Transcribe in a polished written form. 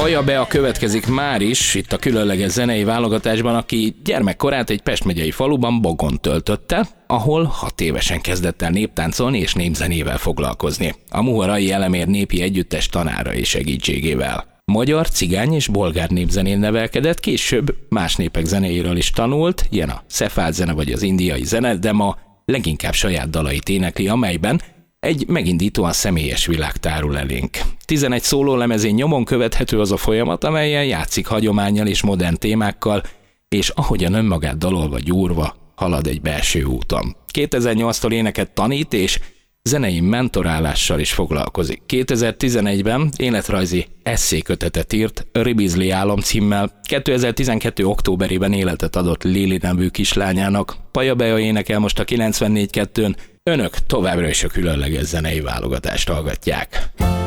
Paja Bea következik már is itt a különleges zenei válogatásban, aki gyermekkorát egy Pest megyei faluban Bogon töltötte, ahol 6 évesen kezdett el néptáncolni és népzenével foglalkozni. A Muharai Elemér népi együttes tanárai segítségével. Magyar, cigány és bolgár népzenén nevelkedett, később más népek zenéiről is tanult, ilyen a szefád zene vagy az indiai zene, de ma leginkább saját dalait énekli, amelyben egy megindítóan személyes világ tárul elénk. 11 szólólemezén nyomon követhető az a folyamat, amelyen játszik hagyománnyal és modern témákkal, és ahogyan önmagát dalolva gyúrva halad egy belső úton. 2008-tól éneket tanít, és zenei mentorálással is foglalkozik. 2011-ben életrajzi esszékötetet írt Ribizli álom címmel, 2012. októberében életet adott Lili nevű kislányának. Paja Bea énekel most a 94.2-n, önök továbbra is a különleges zenei válogatást hallgatják.